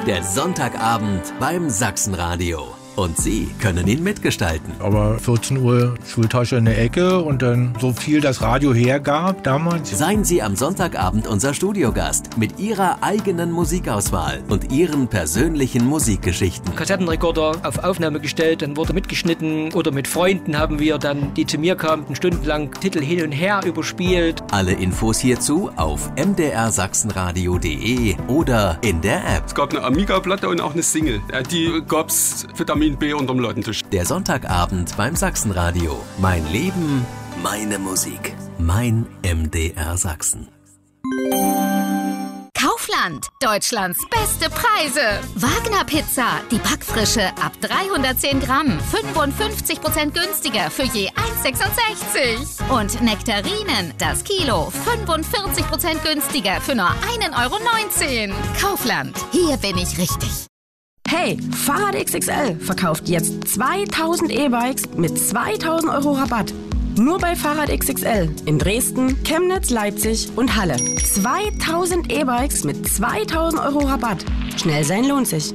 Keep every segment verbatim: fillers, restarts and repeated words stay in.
Der Sonntagabend beim Sachsenradio. Und Sie können ihn mitgestalten. Aber vierzehn Uhr Schultasche in der Ecke und dann so viel das Radio hergab damals. Seien Sie am Sonntagabend unser Studiogast mit Ihrer eigenen Musikauswahl und Ihren persönlichen Musikgeschichten. Kassettenrekorder auf Aufnahme gestellt, dann wurde mitgeschnitten oder mit Freunden haben wir dann, die zu mir kamen, stundenlang Titel hin und her überspielt. Alle Infos hierzu auf m d r sachsenradio punkt d e oder in der App. Es gab eine Amiga-Platte und auch eine Single. Die gab's Vitamin B unterm Ladentisch. Der Sonntagabend beim Sachsenradio. Mein Leben, meine Musik. Mein M D R Sachsen. Kaufland, Deutschlands beste Preise. Wagner Pizza, die Backfrische ab dreihundertzehn Gramm, fünfundfünfzig Prozent günstiger für je eins Komma sechsundsechzig. Und Nektarinen, das Kilo, fünfundvierzig Prozent günstiger für nur ein Euro neunzehn. Kaufland, hier bin ich richtig. Hey, Fahrrad X X L verkauft jetzt zweitausend E-Bikes mit zweitausend Euro Rabatt. Nur bei Fahrrad X X L in Dresden, Chemnitz, Leipzig und Halle. zweitausend E-Bikes mit zweitausend Euro Rabatt. Schnell sein lohnt sich.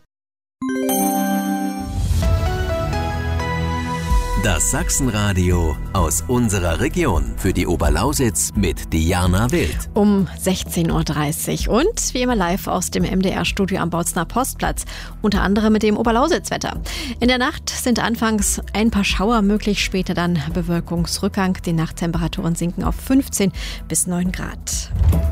Das Sachsenradio aus unserer Region für die Oberlausitz mit Diana Wild. Um sechzehn Uhr dreißig und wie immer live aus dem M D R-Studio am Bautzener Postplatz, unter anderem mit dem Oberlausitz-Wetter. In der Nacht sind anfangs ein paar Schauer möglich, später dann Bewölkungsrückgang. Die Nachttemperaturen sinken auf fünfzehn bis neun Grad.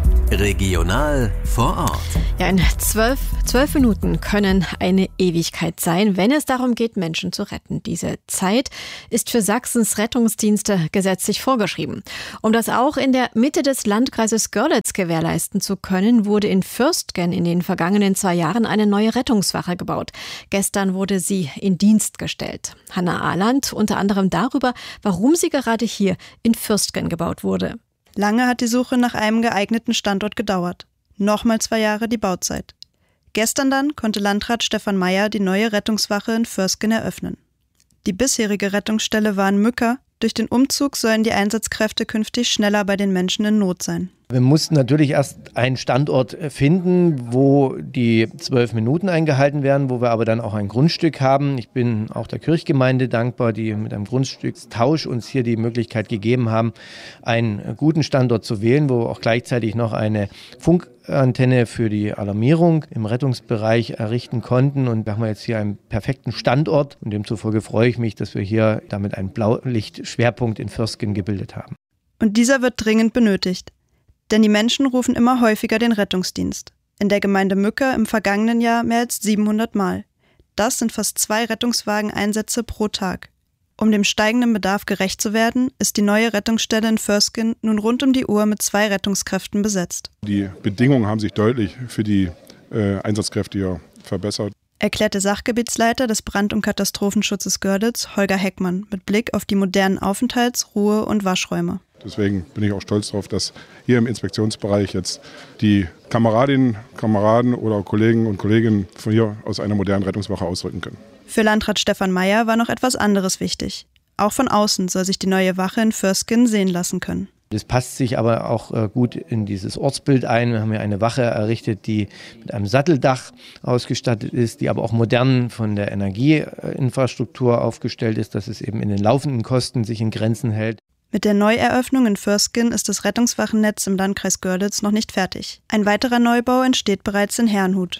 Regional vor Ort. Ja, in zwölf, zwölf Minuten können eine Ewigkeit sein, wenn es darum geht, Menschen zu retten. Diese Zeit ist für Sachsens Rettungsdienste gesetzlich vorgeschrieben. Um das auch in der Mitte des Landkreises Görlitz gewährleisten zu können, wurde in Fürstgen in den vergangenen zwei Jahren eine neue Rettungswache gebaut. Gestern wurde sie in Dienst gestellt. Hanna Ahland unter anderem darüber, warum sie gerade hier in Fürstgen gebaut wurde. Lange hat die Suche nach einem geeigneten Standort gedauert. Nochmal zwei Jahre die Bauzeit. Gestern dann konnte Landrat Stefan Meyer die neue Rettungswache in Fürstgen eröffnen. Die bisherige Rettungsstelle war in Mücker. Durch den Umzug sollen die Einsatzkräfte künftig schneller bei den Menschen in Not sein. Wir mussten natürlich erst einen Standort finden, wo die zwölf Minuten eingehalten werden, wo wir aber dann auch ein Grundstück haben. Ich bin auch der Kirchgemeinde dankbar, die mit einem Grundstückstausch uns hier die Möglichkeit gegeben haben, einen guten Standort zu wählen, wo wir auch gleichzeitig noch eine Funkantenne für die Alarmierung im Rettungsbereich errichten konnten. Und wir haben jetzt hier einen perfekten Standort und demzufolge freue ich mich, dass wir hier damit einen Blaulichtschwerpunkt in Fürstgen gebildet haben. Und dieser wird dringend benötigt. Denn die Menschen rufen immer häufiger den Rettungsdienst. In der Gemeinde Mücker im vergangenen Jahr mehr als siebenhundert Mal. Das sind fast zwei Rettungswageneinsätze pro Tag. Um dem steigenden Bedarf gerecht zu werden, ist die neue Rettungsstelle in Fürstgen nun rund um die Uhr mit zwei Rettungskräften besetzt. Die Bedingungen haben sich deutlich für die äh, Einsatzkräfte hier verbessert. Erklärte Sachgebietsleiter des Brand- und Katastrophenschutzes Görlitz, Holger Heckmann, mit Blick auf die modernen Aufenthalts-, Ruhe- und Waschräume. Deswegen bin ich auch stolz darauf, dass hier im Inspektionsbereich jetzt die Kameradinnen, Kameraden oder Kollegen und Kolleginnen von hier aus einer modernen Rettungswache ausrücken können. Für Landrat Stefan Meyer war noch etwas anderes wichtig. Auch von außen soll sich die neue Wache in Fürstgen sehen lassen können. Das passt sich aber auch gut in dieses Ortsbild ein. Wir haben hier eine Wache errichtet, die mit einem Satteldach ausgestattet ist, die aber auch modern von der Energieinfrastruktur aufgestellt ist, dass es eben in den laufenden Kosten sich in Grenzen hält. Mit der Neueröffnung in Fürstgen ist das Rettungswachennetz im Landkreis Görlitz noch nicht fertig. Ein weiterer Neubau entsteht bereits in Herrnhut.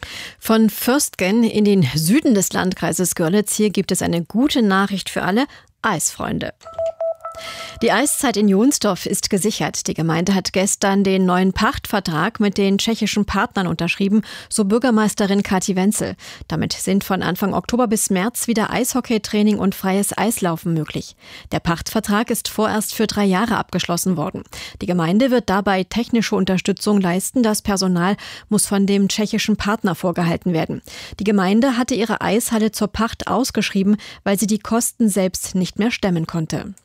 Von Fürstgen in den Süden des Landkreises Görlitz, hier gibt es eine gute Nachricht für alle Eisfreunde. Die Eiszeit in Jonsdorf ist gesichert. Die Gemeinde hat gestern den neuen Pachtvertrag mit den tschechischen Partnern unterschrieben, so Bürgermeisterin Kathi Wenzel. Damit sind von Anfang Oktober bis März wieder Eishockeytraining und freies Eislaufen möglich. Der Pachtvertrag ist vorerst für drei Jahre abgeschlossen worden. Die Gemeinde wird dabei technische Unterstützung leisten. Das Personal muss von dem tschechischen Partner vorgehalten werden. Die Gemeinde hatte ihre Eishalle zur Pacht ausgeschrieben, weil sie die Kosten selbst nicht mehr stemmen konnte.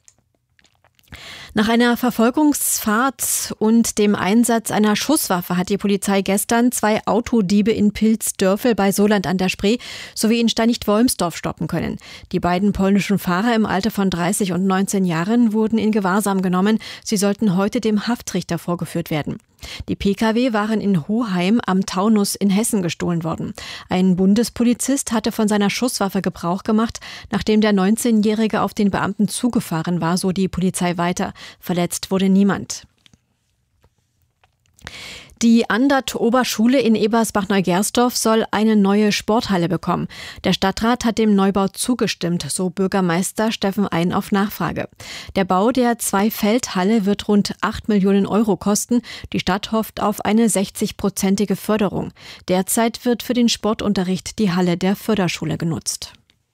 Nach einer Verfolgungsfahrt und dem Einsatz einer Schusswaffe hat die Polizei gestern zwei Autodiebe in Pilzdörfel bei Soland an der Spree sowie in Steinicht-Wolmsdorf stoppen können. Die beiden polnischen Fahrer im Alter von dreißig und neunzehn Jahren wurden in Gewahrsam genommen. Sie sollten heute dem Haftrichter vorgeführt werden. Die Pkw waren in Hoheim am Taunus in Hessen gestohlen worden. Ein Bundespolizist hatte von seiner Schusswaffe Gebrauch gemacht, nachdem der neunzehnjährige auf den Beamten zugefahren war, so die Polizei weiter. Verletzt wurde niemand. Die Andert-Oberschule in Ebersbach-Neugersdorf soll eine neue Sporthalle bekommen. Der Stadtrat hat dem Neubau zugestimmt, so Bürgermeister Steffen Ein auf Nachfrage. Der Bau der Zwei-Feld-Halle wird rund acht Millionen Euro kosten. Die Stadt hofft auf eine sechzig-prozentige Förderung. Derzeit wird für den Sportunterricht die Halle der Förderschule genutzt.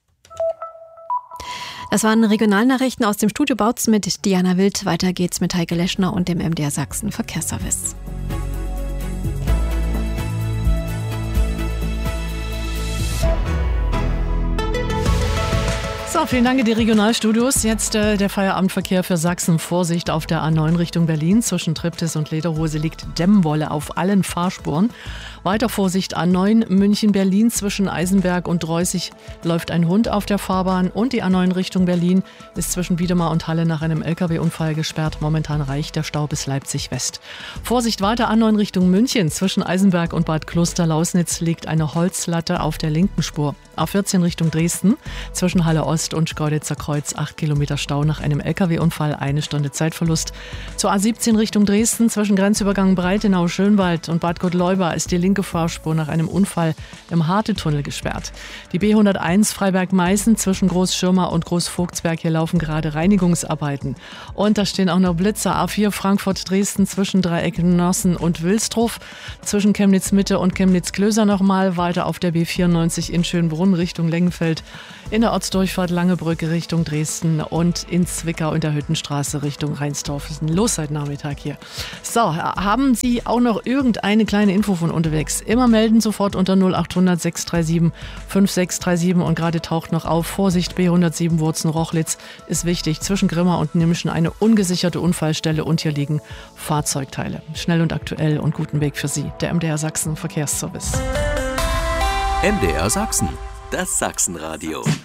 Das waren Regionalnachrichten aus dem Studio Bautzen mit Diana Wild. Weiter geht's mit Heike Leschner und dem M D R Sachsen Verkehrsservice. So, vielen Dank in die Regionalstudios. Jetzt äh, der Feierabendverkehr für Sachsen. Vorsicht auf der A neun Richtung Berlin. Zwischen Triptis und Lederhose liegt Dämmwolle auf allen Fahrspuren. Weiter Vorsicht A neun München-Berlin. Zwischen Eisenberg und Dreußig läuft ein Hund auf der Fahrbahn. Und die A neun Richtung Berlin ist zwischen Wiedemar und Halle nach einem L K W-Unfall gesperrt. Momentan reicht der Stau bis Leipzig West. Vorsicht weiter A neun Richtung München. Zwischen Eisenberg und Bad Kloster-Lausnitz liegt eine Holzlatte auf der linken Spur. A vierzehn Richtung Dresden. Zwischen Halle Ost und Schkeuditzer Kreuz acht Kilometer Stau nach einem L K W-Unfall, eine Stunde Zeitverlust. Zur A siebzehn Richtung Dresden zwischen Grenzübergang Breitenau-Schönwald und Bad Gottleuba ist die linke Fahrspur nach einem Unfall im Harte-Tunnel gesperrt. Die B hunderteins Freiberg-Meißen zwischen Großschirmer und Großvogtsberg, hier laufen gerade Reinigungsarbeiten. Und da stehen auch noch Blitzer. A vier Frankfurt-Dresden zwischen Dreieck Nossen und Wilsdruf, zwischen Chemnitz-Mitte und Chemnitz-Klöser nochmal, weiter auf der B vierundneunzig in Schönbrunn Richtung Lengenfeld, in der Ortsdurchfahrt Langebrücke Richtung Dresden und in Zwickau in der Hüttenstraße Richtung Rheinsdorf. Ist los seit Nachmittag hier. So, haben Sie auch noch irgendeine kleine Info von unterwegs? Immer melden, sofort unter null acht hundert sechs drei sieben fünf sechs drei sieben und gerade taucht noch auf, Vorsicht B hundertsieben Wurzen-Rochlitz ist wichtig. Zwischen Grimma und Nimschen eine ungesicherte Unfallstelle und hier liegen Fahrzeugteile. Schnell und aktuell und guten Weg für Sie. Der M D R Sachsen Verkehrsservice. M D R Sachsen, das Sachsenradio.